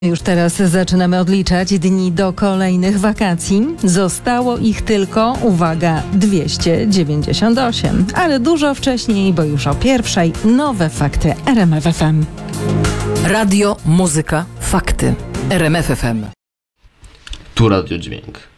Już teraz zaczynamy odliczać dni do kolejnych wakacji. Zostało ich tylko, uwaga, 298. Ale dużo wcześniej, bo już o pierwszej, nowe fakty RMF FM. Radio, muzyka, fakty. RMF FM. Tu Radio Dźwięk.